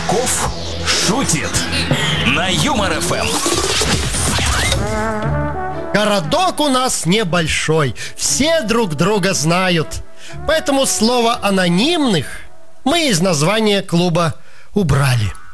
Казаков шутит на Юмор ФМ. Городок у нас небольшой, все друг друга знают. Поэтому слово «анонимных» мы из названия клуба убрали.